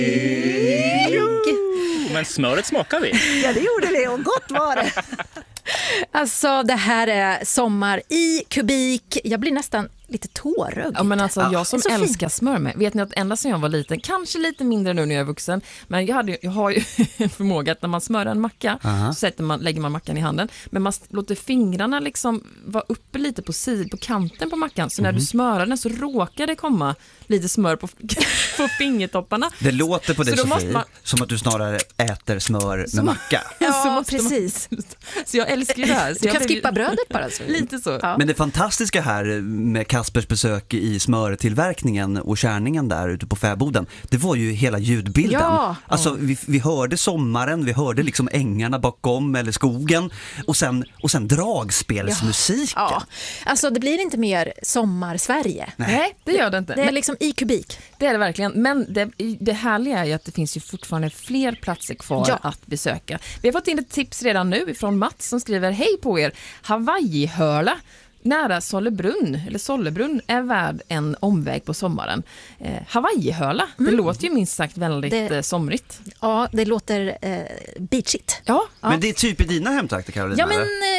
Men smöret smakar vi. Ja, det gjorde vi och gott var det. Alltså det här är sommar i kubik. Jag blir nästan lite tårögd. Ja, men alltså jag som så älskar smör med. Vet ni att ända sedan jag var liten, kanske lite mindre nu när jag är vuxen, men jag har ju en förmåga att när man smörar en macka så lägger man mackan i handen, men man låter fingrarna liksom vara uppe lite på kanten på mackan, så när du smörar den så råkar det komma lite smör på fingertopparna. Det låter på det, så Sofie, som att du snarare äter smör med macka. Ja, precis. Så jag älskar det här. Så Du jag kan skippa brödet bara. Så. Lite så. Ja. Men det fantastiska här med Kaspers besök i smörtillverkningen och kärningen där ute på fäboden, det var ju hela ljudbilden. Ja. Alltså vi hörde sommaren, vi hörde liksom ängarna bakom eller skogen och sen dragspelsmusiken. Ja. Alltså det blir inte mer sommar-Sverige. Nej, det gör det inte. Det är liksom i kubik. Det är det verkligen, men det härliga är ju att det finns ju fortfarande fler platser kvar att besöka. Vi har fått in ett tips redan nu från Mats som skriver: hej på er, Hawaii-hörla nära Sollebrunn är värd en omväg på sommaren. Hawaii-hörla, det låter ju minst sagt väldigt somrigt. Ja, det låter beachigt. Ja. Men det är typ i dina hemtrakter, Carolina? Ja, men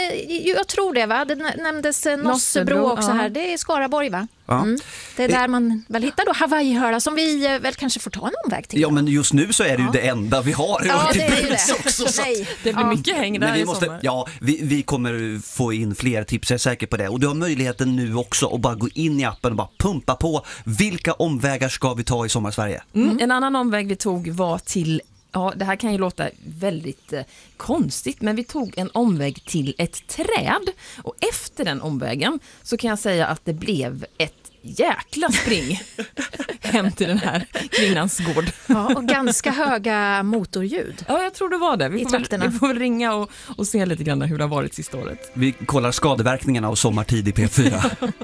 jag tror det, va? Det nämndes Nossebro också här. Det är Skaraborg, va? Ja. Det är där man väl hittar då Hawaii-hörla som vi väl kanske får ta en omväg till. Ja, men just nu så är det ju det enda vi har. Ja, det är ju det. Också, så Nej. Det blir mycket häng där i sommar. Vi kommer få in fler tips, jag är säker på det. Och du har möjligheten nu också att bara gå in i appen och bara pumpa på. Vilka omvägar ska vi ta i Sommarsverige? En annan omväg vi tog var till, det här kan ju låta väldigt konstigt, men vi tog en omväg till ett träd. Och efter den omvägen så kan jag säga att det blev ett jäkla spring hem till den här kvinnans gård. Ja, och ganska höga motorljud. Ja, jag tror det var det. Vi får väl ringa och se lite grann hur det har varit sista året. Vi kollar skadeverkningarna av sommartid i P4.